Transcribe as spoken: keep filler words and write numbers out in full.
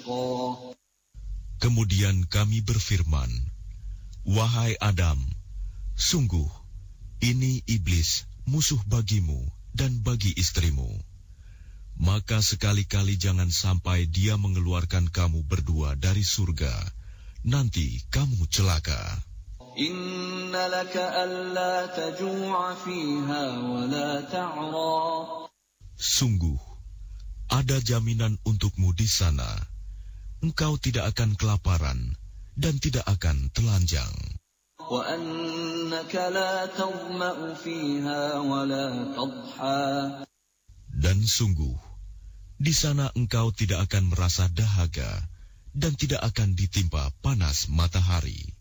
Kemudian kami berfirman, wahai Adam, sungguh ini iblis musuh bagimu dan bagi istrimu. Maka sekali-kali jangan sampai dia mengeluarkan kamu berdua dari surga, nanti kamu celaka. Inna laka alla taju'a fiha wa la ta'ra. Sungguh, ada jaminan untukmu di sana. Engkau tidak akan kelaparan dan tidak akan telanjang. Wa annaka la tadma'u fiha wa la tadha. Dan sungguh, di sana engkau tidak akan merasa dahaga dan tidak akan ditimpa panas matahari.